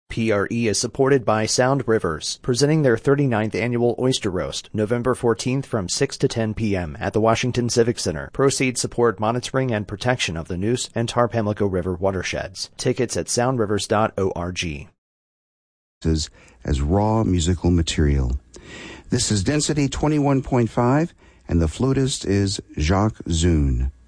PRE is supported by Sound Rivers, presenting their 39th annual Oyster Roast, November 14th from 6 to 10 p.m. at the Washington Civic Center. Proceeds support monitoring and protection of the Neuse and Tar-Pamlico River watersheds. Tickets at soundrivers.org. As raw musical material. This is Density 21.5, and the flutist is Jacques Zune.